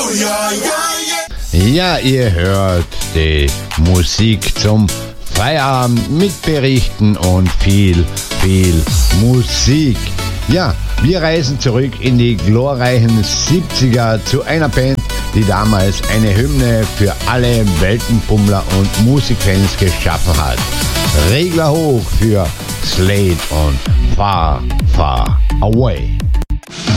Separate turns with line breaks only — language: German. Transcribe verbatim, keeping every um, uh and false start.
Ja, ihr hört die Musik zum Feierabend mit Berichten und viel, viel Musik. Ja, wir reisen zurück in die glorreichen siebziger zu einer Band, die damals eine Hymne für alle Weltenbummler und Musikfans geschaffen hat. Regler hoch für Slade und Far, Far Away.